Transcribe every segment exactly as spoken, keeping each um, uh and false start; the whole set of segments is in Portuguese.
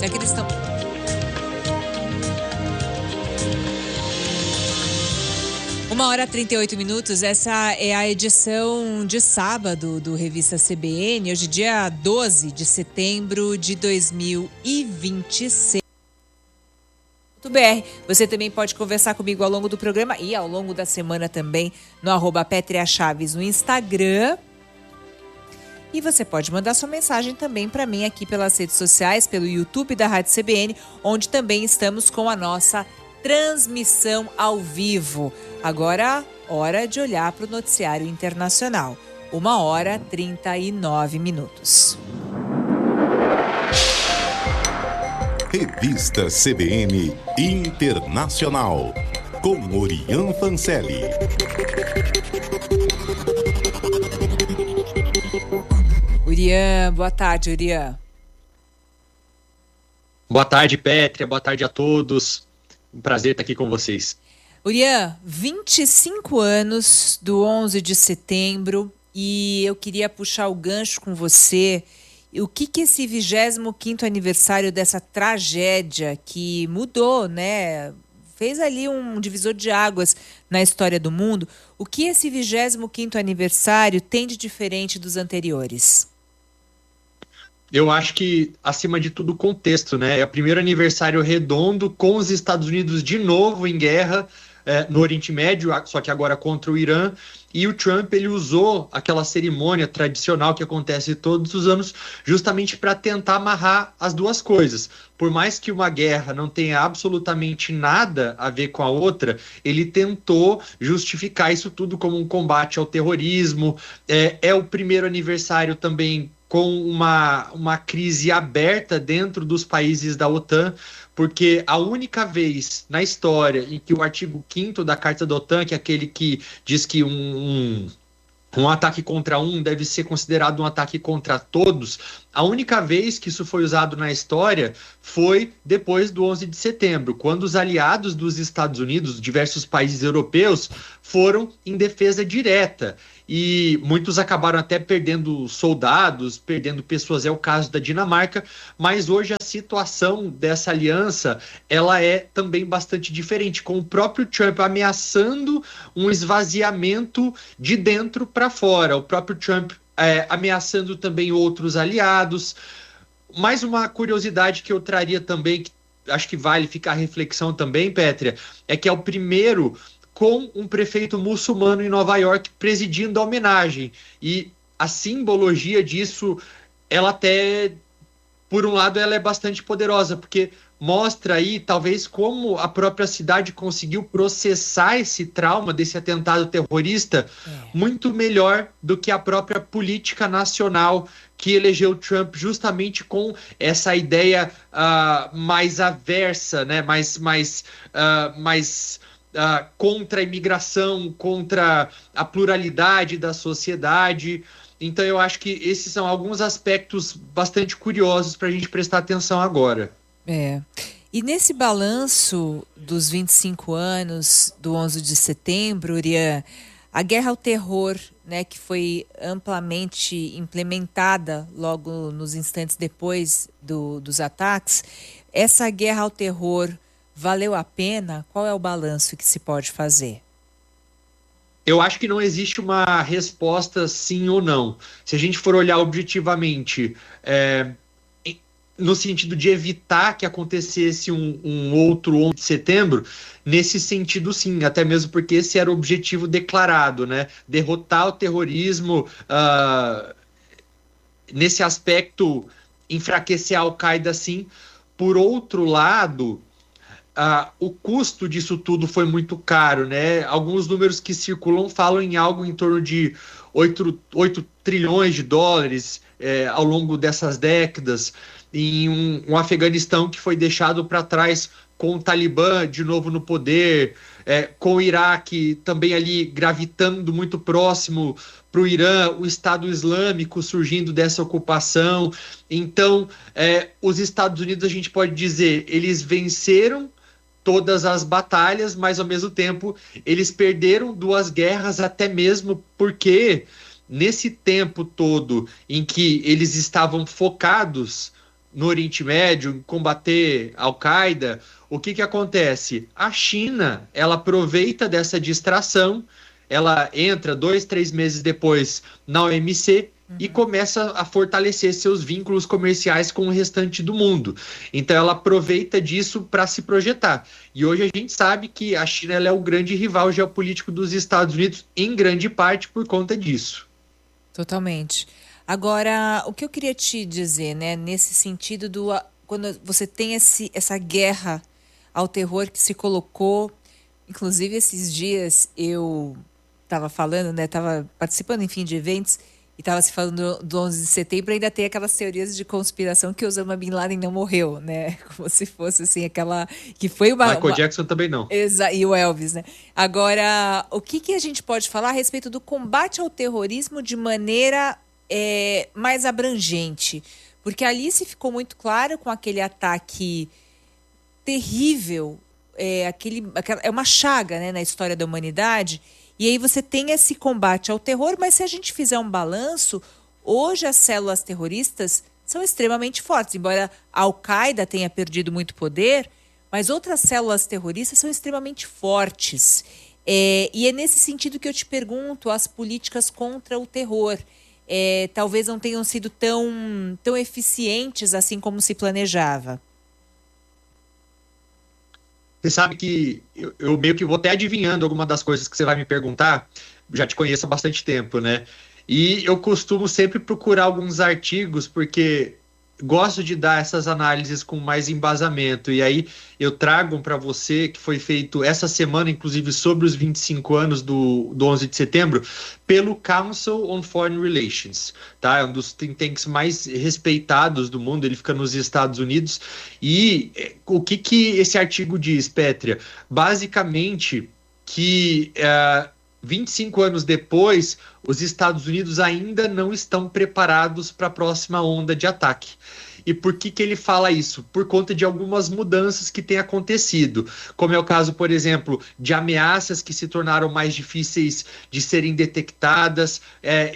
É que eles estão... Uma hora e trinta e oito minutos, essa é a edição de sábado do Revista C B N, hoje dia doze de setembro de dois mil e vinte e seis. B R. Você também pode conversar comigo ao longo do programa e ao longo da semana também no arroba Pétrea Chaves no Instagram. E você pode mandar sua mensagem também para mim aqui pelas redes sociais, pelo YouTube da Rádio C B N, onde também estamos com a nossa transmissão ao vivo. Agora, hora de olhar para o noticiário internacional. Uma hora e trinta e nove minutos. Revista C B N Internacional, com Orian Fancelli. Urian, boa tarde, Urian. Boa tarde, Pétrea, boa tarde a todos. Um prazer estar aqui com vocês. Urian, vinte e cinco anos do onze de setembro e eu queria puxar o gancho com você. O que que esse vigésimo quinto aniversário dessa tragédia que mudou, né? Fez ali um divisor de águas na história do mundo. O que esse vigésimo quinto aniversário tem de diferente dos anteriores? Eu acho que, acima de tudo, o contexto, né? É o primeiro aniversário redondo com os Estados Unidos de novo em guerra é, no Oriente Médio, só que agora contra o Irã. E o Trump, ele usou aquela cerimônia tradicional que acontece todos os anos justamente para tentar amarrar as duas coisas. Por mais que uma guerra não tenha absolutamente nada a ver com a outra, ele tentou justificar isso tudo como um combate ao terrorismo. É, é o primeiro aniversário também com uma, uma crise aberta dentro dos países da OTAN, porque a única vez na história em que o artigo quinto da Carta da OTAN, que é aquele que diz que um, um, um ataque contra um deve ser considerado um ataque contra todos, a única vez que isso foi usado na história foi depois do onze de setembro, quando os aliados dos Estados Unidos, diversos países europeus, foram em defesa direta. E muitos acabaram até perdendo soldados, perdendo pessoas, é o caso da Dinamarca, mas hoje a situação dessa aliança, ela é também bastante diferente, com o próprio Trump ameaçando um esvaziamento de dentro para fora, o próprio Trump é, ameaçando também outros aliados. Mais uma curiosidade que eu traria também, que acho que vale ficar a reflexão também, Pétrea, é que é o primeiro com um prefeito muçulmano em Nova York presidindo a homenagem. E a simbologia disso, ela até, por um lado, ela é bastante poderosa, porque mostra aí, talvez, como a própria cidade conseguiu processar esse trauma desse atentado terrorista é. muito melhor do que a própria política nacional que elegeu Trump justamente com essa ideia uh, mais aversa, né? mais, mais, uh, mais Uh, contra a imigração, contra a pluralidade da sociedade. Então eu acho que esses são alguns aspectos bastante curiosos para a gente prestar atenção agora. É. E nesse balanço dos vinte e cinco anos do onze de setembro, Urian, a guerra ao terror, né, que foi amplamente implementada logo nos instantes depois do, dos ataques, essa guerra ao terror valeu a pena? Qual é o balanço que se pode fazer? Eu acho que não existe uma resposta sim ou não. Se a gente for olhar objetivamente, é, no sentido de evitar que acontecesse um, um outro onze de setembro, nesse sentido sim, até mesmo porque esse era o objetivo declarado, né? Derrotar o terrorismo, uh, nesse aspecto, enfraquecer a Al-Qaeda sim. Por outro lado, Uh, o custo disso tudo foi muito caro, né? Alguns números que circulam falam em algo em torno de oito trilhões de dólares eh, ao longo dessas décadas, em um, um Afeganistão que foi deixado para trás com o Talibã de novo no poder, eh, com o Iraque também ali gravitando muito próximo para o Irã, o Estado Islâmico surgindo dessa ocupação. Então, eh, os Estados Unidos, a gente pode dizer, eles venceram todas as batalhas, mas ao mesmo tempo eles perderam duas guerras, até mesmo porque nesse tempo todo em que eles estavam focados no Oriente Médio, combater Al-Qaeda, o que, que acontece? A China, ela aproveita dessa distração, ela entra dois, três meses depois na O M C uhum. e começa a fortalecer seus vínculos comerciais com o restante do mundo. Então ela aproveita disso para se projetar. E hoje a gente sabe que a China ela é o grande rival geopolítico dos Estados Unidos, em grande parte por conta disso. Totalmente. Agora, o que eu queria te dizer, né, nesse sentido do quando você tem esse, essa guerra ao terror que se colocou, inclusive esses dias eu estava falando, né, estava participando, enfim, de eventos e estava se falando do onze de setembro, ainda tem aquelas teorias de conspiração que Osama Bin Laden não morreu, né, como se fosse assim, aquela, que foi uma... Michael uma... Jackson também não. Exa... E o Elvis, né. Agora, o que, que a gente pode falar a respeito do combate ao terrorismo de maneira é, mais abrangente? Porque ali se ficou muito claro com aquele ataque terrível, é, aquele, aquela, é uma chaga, né, na história da humanidade. E aí você tem esse combate ao terror, mas se a gente fizer um balanço, hoje as células terroristas são extremamente fortes. Embora a Al-Qaeda tenha perdido muito poder, mas outras células terroristas são extremamente fortes. É, e é nesse sentido que eu te pergunto, as políticas contra o terror é, talvez não tenham sido tão, tão eficientes assim como se planejava. Você sabe que eu, eu meio que vou até adivinhando alguma das coisas que você vai me perguntar, já te conheço há bastante tempo, né? E eu costumo sempre procurar alguns artigos, porque gosto de dar essas análises com mais embasamento. E aí eu trago para você, que foi feito essa semana, inclusive sobre os vinte e cinco anos do, do onze de setembro, pelo Council on Foreign Relations, tá? É um dos think tanks mais respeitados do mundo, ele fica nos Estados Unidos. E o que, que esse artigo diz, Pétria? Basicamente que uh, vinte e cinco anos depois, os Estados Unidos ainda não estão preparados para a próxima onda de ataque. E por que, que ele fala isso? Por conta de algumas mudanças que têm acontecido, como é o caso, por exemplo, de ameaças que se tornaram mais difíceis de serem detectadas, é,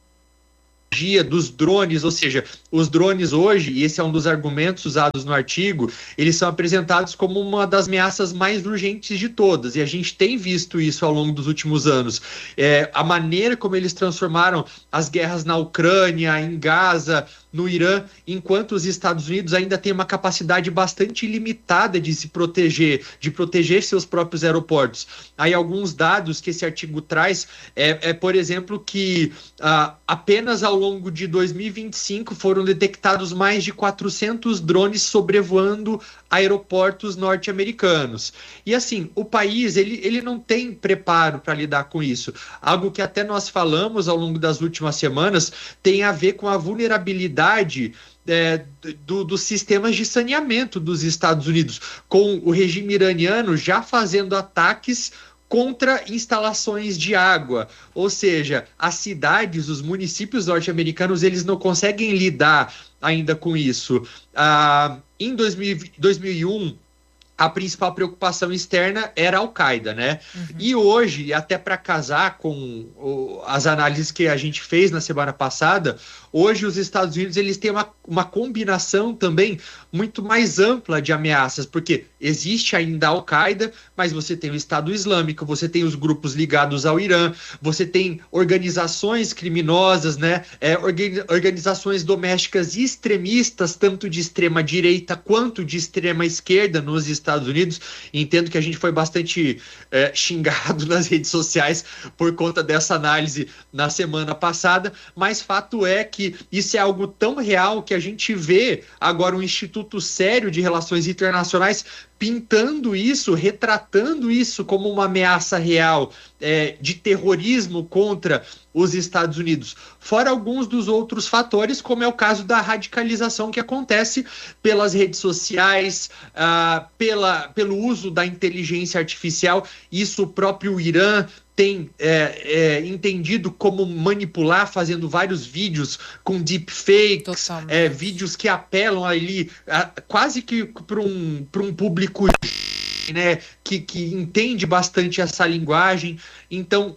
dos drones, ou seja, os drones hoje, e esse é um dos argumentos usados no artigo, eles são apresentados como uma das ameaças mais urgentes de todas, e a gente tem visto isso ao longo dos últimos anos. É, a maneira como eles transformaram as guerras na Ucrânia, em Gaza, no Irã, enquanto os Estados Unidos ainda têm uma capacidade bastante limitada de se proteger, de proteger seus próprios aeroportos. Aí alguns dados que esse artigo traz é, é por exemplo, que ah, apenas ao longo de dois mil e vinte e cinco foram detectados mais de quatrocentos drones sobrevoando aeroportos norte-americanos. E assim, o país ele, ele não tem preparo para lidar com isso. Algo que até nós falamos ao longo das últimas semanas tem a ver com a vulnerabilidade É, do, dos sistemas de saneamento dos Estados Unidos, com o regime iraniano já fazendo ataques contra instalações de água, ou seja, as cidades, os municípios norte-americanos, eles não conseguem lidar ainda com isso. Ah, em dois mil, dois mil e um, a principal preocupação externa era a Al-Qaeda, né? Uhum. E hoje, até para casar com o, as análises que a gente fez na semana passada, hoje os Estados Unidos eles têm uma, uma combinação também muito mais ampla de ameaças, porque existe ainda a Al-Qaeda, mas você tem o Estado Islâmico, você tem os grupos ligados ao Irã, você tem organizações criminosas, né? É, organizações domésticas extremistas, tanto de extrema direita quanto de extrema esquerda nos Estados Estados Unidos. Entendo que a gente foi bastante é, xingado nas redes sociais por conta dessa análise na semana passada, mas fato é que isso é algo tão real que a gente vê agora um instituto sério de relações internacionais pintando isso, retratando isso como uma ameaça real é, de terrorismo contra os Estados Unidos. Fora alguns dos outros fatores, como é o caso da radicalização que acontece pelas redes sociais, ah, pela, pelo uso da inteligência artificial. Isso o próprio Irã tem é, é, entendido como manipular, fazendo vários vídeos com deepfakes, é, vídeos que apelam ali a, quase que para um, para um público, né, que, que entende bastante essa linguagem. Então,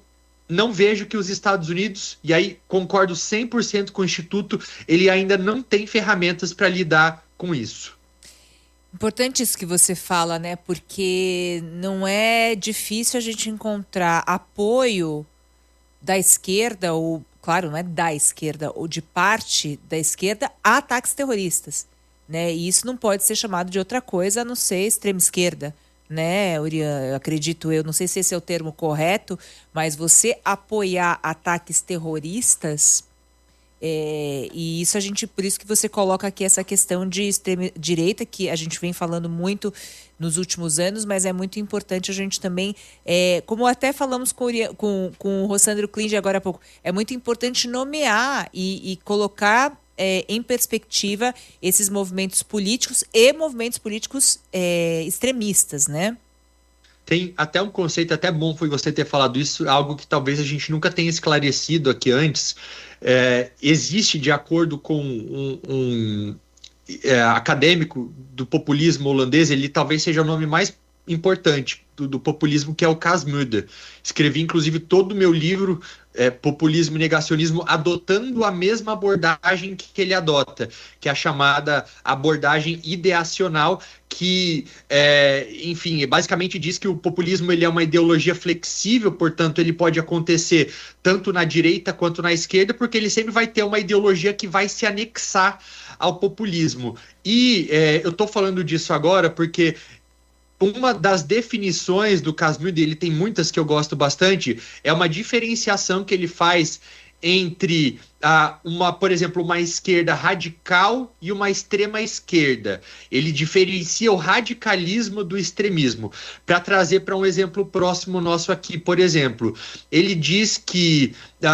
não vejo que os Estados Unidos, e aí concordo cem por cento com o Instituto, ele ainda não tem ferramentas para lidar com isso. Importante isso que você fala, né? Porque não é difícil a gente encontrar apoio da esquerda, ou, claro, não é da esquerda, ou de parte da esquerda a ataques terroristas, né? E isso não pode ser chamado de outra coisa a não ser extrema esquerda, né, Orian? Acredito eu, não sei se esse é o termo correto, mas você apoiar ataques terroristas, é, e isso a gente, por isso que você coloca aqui essa questão de extrema direita, que a gente vem falando muito nos últimos anos, mas é muito importante a gente também, é, como até falamos com, com, com o Rossandro Klinge agora há pouco, é muito importante nomear e, e colocar É, em perspectiva esses movimentos políticos e movimentos políticos é, extremistas, né? Tem até um conceito, até bom foi você ter falado isso, algo que talvez a gente nunca tenha esclarecido aqui antes. É, existe, de acordo com um, um é, acadêmico do populismo holandês, ele talvez seja o nome mais importante do, do populismo, que é o Cas Mudde. Escrevi, inclusive, todo o meu livro, é, Populismo e Negacionismo, adotando a mesma abordagem que, que ele adota, que é a chamada abordagem ideacional, que, é, enfim, basicamente diz que o populismo ele é uma ideologia flexível, portanto, ele pode acontecer tanto na direita quanto na esquerda, porque ele sempre vai ter uma ideologia que vai se anexar ao populismo. E é, eu estou falando disso agora porque uma das definições do Cas Mudde, ele tem muitas que eu gosto bastante, é uma diferenciação que ele faz entre, uh, uma, por exemplo, uma esquerda radical e uma extrema esquerda. Ele diferencia o radicalismo do extremismo. Para trazer para um exemplo próximo nosso aqui, por exemplo, ele diz que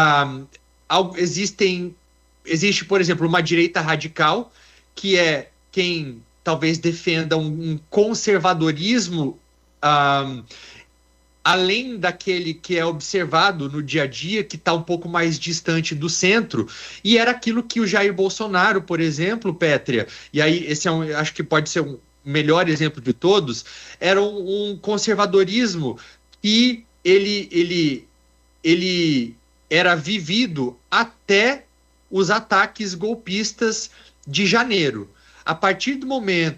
uh, existem, existe, por exemplo, uma direita radical, que é quem talvez defenda um, um conservadorismo um, além daquele que é observado no dia a dia, que está um pouco mais distante do centro, e era aquilo que o Jair Bolsonaro, por exemplo, Pétria, e aí esse é um, acho que pode ser um melhor exemplo de todos, era um, um conservadorismo que ele, ele, ele era vivido até os ataques golpistas de janeiro. A partir do momento